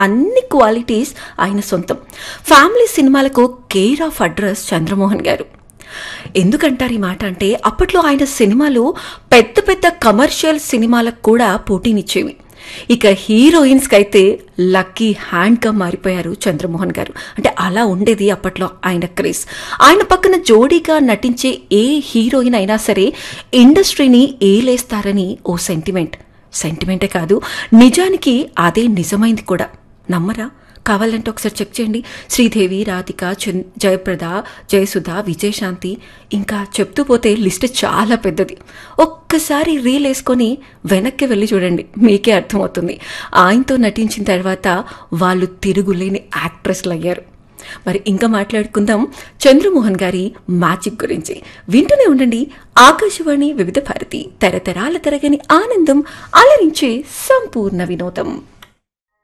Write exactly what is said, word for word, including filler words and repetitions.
అన్ని క్వాలిటీస్ ఆయన సొంతం. ఫ్యామిలీ సినిమాలకు కేర్ ఆఫ్ అడ్రస్ చంద్రమోహన్ గారు. ఎందుకంటారు ఈ మాట అంటే, అప్పట్లో ఆయన సినిమాలు పెద్ద పెద్ద కమర్షియల్ సినిమాలకు కూడా పోటీనిచ్చేవి. ఇక హీరోయిన్స్కి అయితే లక్కీ హ్యాండ్గా మారిపోయారు చంద్రమోహన్ గారు. అంటే అలా ఉండేది అప్పట్లో ఆయన క్రేజ్. ఆయన పక్కన జోడీగా నటించే ఏ హీరోయిన్ అయినా సరే ఇండస్ట్రీని ఏలేస్తారని ఓ సెంటిమెంట్. సెంటిమెంటే కాదు, నిజానికి అదే నిజమైంది కూడా. నమ్మరా? కావాలంటే ఒకసారి చెక్ చేయండి. శ్రీదేవి, రాధిక, జయప్రద, జయసుధ, విజయశాంతి, ఇంకా చెప్తూ పోతే లిస్ట్ చాలా పెద్దది. ఒక్కసారి రీల్ వేసుకొని వెనక్కి వెళ్ళి చూడండి, మీకే అర్థమవుతుంది. ఆయనతో నటించిన తర్వాత వాళ్ళు తిరుగులేని యాక్ట్రెస్లు అయ్యారు. మరి ఇంకా మాట్లాడుకుందాం చంద్రమోహన్ గారి మ్యాజిక్ గురించి. వింటూనే ఉండండి ఆకాశవాణి వివిధ భారతి, తరతరాల తరగని ఆనందం, అలరించే సంపూర్ణ వినోదం.